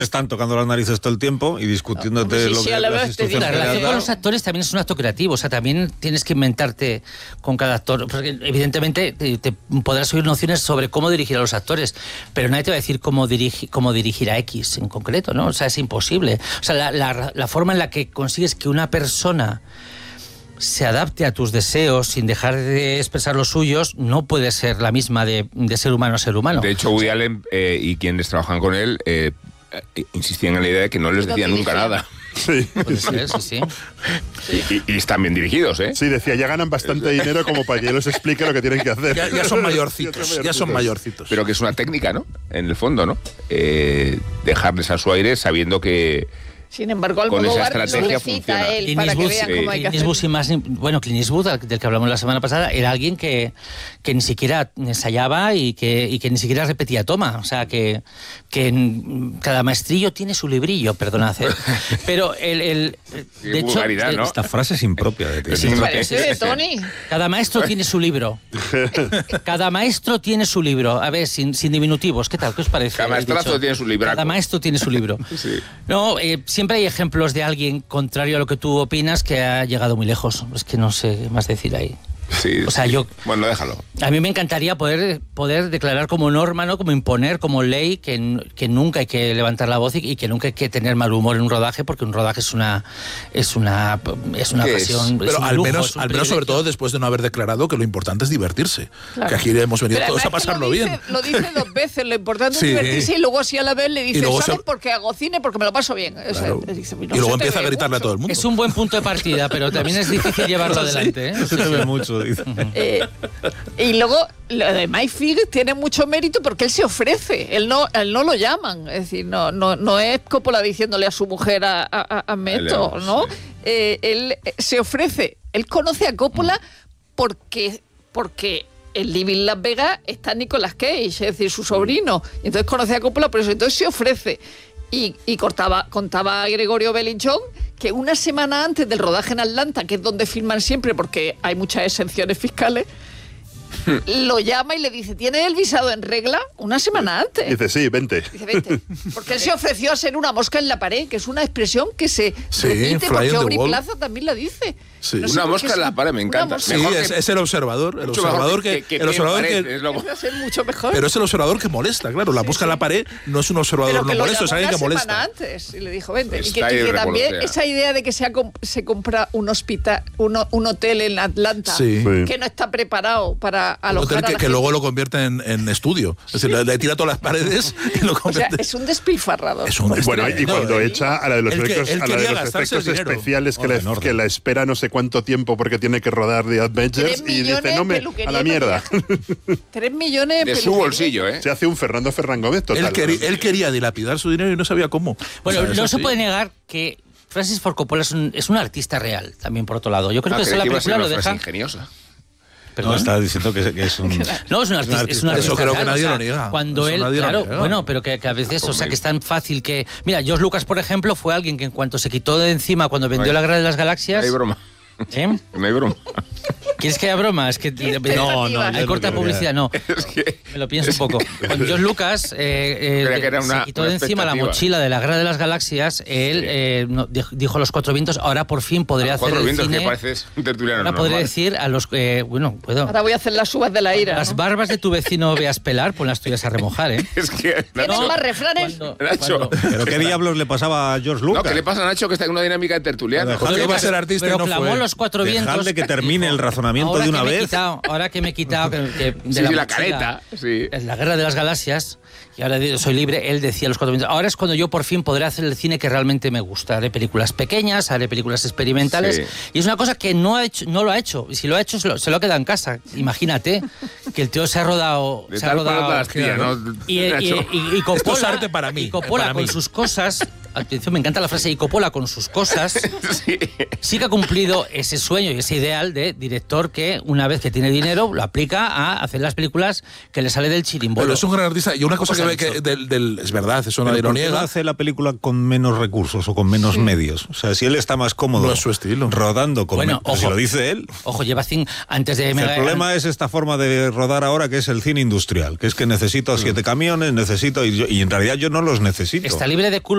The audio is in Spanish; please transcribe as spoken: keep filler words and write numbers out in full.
Están tocando las narices todo el tiempo y discutiéndote no, sí, lo sí, que la las instrucciones. la relación con los actores también es un acto creativo, o sea, también tienes que inventarte con cada actor, porque evidentemente te, te podrás oír nociones sobre cómo dirigir a los actores, pero nadie te va a decir cómo, dirigi, cómo dirigir a X en concreto, ¿no? O sea, es imposible. O sea, la, la, la forma en la que consigues que una persona se adapte a tus deseos sin dejar de expresar los suyos no puede ser la misma de, de ser humano a ser humano. De hecho, Woody Allen eh, y quienes trabajan con él eh, insistían en la idea de que no les decía nunca nada. Sí. Puede ser, sí, sí. sí. Y, y están bien dirigidos, ¿eh? Sí, decía, ya ganan bastante dinero como para que yo les explique lo que tienen que hacer. Ya, ya son mayorcitos, ya son mayorcitos. Pero que es una técnica, ¿no? En el fondo, ¿no? Eh, dejarles a su aire sabiendo que... Sin embargo, con esa Almodóvar estrategia no le cita a él Clint para que Eastwood, vean sí. cómo hay que Clint Eastwood, hacer. sin más, bueno, Clint Eastwood, del que hablamos la semana pasada, era alguien que, que ni siquiera ensayaba y que, y que ni siquiera repetía toma. O sea, que, que en, cada maestrillo tiene su librillo, perdonad. ¿eh? Pero el... el de hecho, vulgaridad, ¿no? Esta frase es impropia de ti. Sí, Me parece de Tony. cada maestro tiene su libro. Cada maestro tiene su libro. A ver, sin, sin diminutivos, ¿qué tal? ¿Qué os parece? Cada maestrazo tiene su libraco. Cada maestro tiene su libro. Sí. No, eh, siempre hay ejemplos de alguien contrario a lo que tú opinas que ha llegado muy lejos. Es que no sé qué más decir ahí. Sí, O sea, sí. yo- Bueno, déjalo. A mí me encantaría poder, poder declarar como norma, ¿no? Como imponer, como ley, que, n- que nunca hay que levantar la voz y, y que nunca hay que tener mal humor en un rodaje, porque un rodaje es una es una es una ¿Qué es? ocasión. es Pero un al lujo, menos, es un al menos sobre privilegio. todo después de no haber declarado que lo importante es divertirse. Claro. Que aquí hemos venido Pero todos a además que pasarlo lo dice, bien. Lo dice dos veces, lo importante Sí. es divertirse y luego así a la vez le dice, luego ¿sabes se- por qué hago cine? Porque me lo paso bien. O sea, Claro. le dice, "No Y se luego te empieza a ve gritarle a mucho". todo el mundo. Es un buen punto de partida, pero también es difícil llevarlo adelante, ¿eh? Se te ve mucho, dice. Eh, y luego lo de Mike Figgis tiene mucho mérito porque él se ofrece, él no, él no lo llaman, es decir, no, no, no es Coppola diciéndole a su mujer a, a, a Meto, Él, ¿no? sí. Eh, él se ofrece, él conoce a Coppola porque, porque en Living Las Vegas está Nicolas Cage, es decir, su sobrino, y entonces conoce a Coppola por eso, entonces se ofrece. Y, y cortaba, contaba Gregorio Bellinchón que una semana antes del rodaje en Atlanta, que es donde filman siempre porque hay muchas exenciones fiscales, lo llama y le dice, ¿tiene el visado en regla? Una semana antes. Dice, sí, vente. Dice, vente. Porque él se ofreció a ser una mosca en la pared, que es una expresión que se Sí, repite fly porque on the Aubrey wall. Plaza también la dice. Sí. No sé Una por mosca qué en la sí. pared, me Una encanta. mosca. Sí, Mejor es, que- es el observador. El mucho mejor observador que, que el observador Tim que, Pared, es lo- Va a ser mucho mejor. pero es el observador que molesta, claro. La Sí, mosca en sí. la pared no es un observador Pero no que lo molesto, es llamó alguien una que molesta. semana antes y le dijo, vente. Y que, Está y que ahí también revolotea. esa idea de que se, ha comp- se compra un hospital, uno- un hotel en Atlanta, Sí. Sí. que no está preparado para Un alojar hotel a que, la que gente. luego lo convierte en, en estudio. Es decir, le, le tira todas las paredes y lo O sea, convierte. es un despilfarrador. Es un- es Bueno, y tremendo, cuando ¿eh? echa a la de los Él que- efectos, él a la de quería los gastarse efectos el dinero. especiales que, Orden, la, orden. que la espera no sé cuánto tiempo porque tiene que rodar The Avengers Tres y dice, millones no me, peluquería a la y mierda. Tres millones De su peluquería. bolsillo, ¿eh? Se hace un Fernando Ferran Gómez total. Él, quería, él quería dilapidar su dinero y no sabía cómo. Bueno, O sea, es no se así. puede negar que Francis Ford Coppola es un, es un artista real, también por otro lado. Yo creo Ah, que eso creí la que iba a ser película lo una frase deja... ingeniosa. No, ¿Perdón? está diciendo que, que es un... No, es un artista. Es un artista Eso creo que real, nadie o sea, lo niega. Cuando Eso él, nadie lo claro, niega. bueno, pero que, que a veces, o sea, que es tan fácil que. Mira, George Lucas, por ejemplo, fue alguien que en cuanto se quitó de encima cuando vendió Ay. la Guerra de las No Galaxias. hay broma. ¿Eh? No hay broma. ¿Quieres que haya broma? Es que No, no, hay yo corta no quería. publicidad, no. Es que... Me lo pienso un poco. Cuando George Lucas eh, eh, Creía que era una- se quitó una de encima la expectativa. mochila de la Guerra de las Galaxias, él Sí. eh, no- dijo dijo a los cuatro vientos, ahora por fin podría hacer Cuatro el vientos cine. que pareces un tertuliano Ahora podría normal. decir a los... eh, bueno, puedo... Ahora voy a hacer las uvas de la ira. Las ¿no? barbas de tu vecino veas pelar, pon las tuyas a remojar, ¿eh? Es que... ¿Tienes Nacho, más refranes? Cuando- Nacho. cuando- ¿Pero qué diablos le pasaba a George No, Lucas? ¿qué le pasa a Nacho que está en una dinámica de tertuliano? Dejadle Cuando iba a ser artista y pero no clamó fue. los cuatro vientos. Dejadle que termine el razonamiento Ahora de una que me he vez. quitado, ahora que me he quitado que, que de Sí, la, sí, la mochila, careta, sí. en la Guerra de las Galaxias, y ahora de- soy libre, él decía los cuatro vientos, ahora es cuando yo por fin podré hacer el cine que realmente me gusta. Haré películas pequeñas, haré películas experimentales, Sí. y es una cosa que no, ha hecho, no lo ha hecho, y si lo ha hecho se lo, se lo ha quedado en casa. Imagínate que el tío se ha rodado... De se ha tal palo rodado todas las tías, ¿no? y, y, Nacho. y, y Coppola, Esto es arte para mí, y Coppola para con mí. sus cosas, atención, me encanta la frase, y Coppola con sus cosas... Sí. sí que ha cumplido ese sueño y ese ideal de director que una vez que tiene dinero lo aplica a hacer las películas que le sale del chirimbolo. Pero es un gran artista. Y una cosa que se ve ha que dicho? del, del- es verdad, eso Pero nadie lo ¿por qué no niega. hace la película con menos recursos o con menos medios? O sea, si él está más cómodo No es su estilo. rodando con Bueno, men- pues ojo. si lo dice él. Ojo, lleva cin antes de... El Mega- problema es esta forma de rodar ahora que es el cine industrial, que es que necesito siete camiones, necesito y, yo- y en realidad yo no los necesito. Está libre de culpa.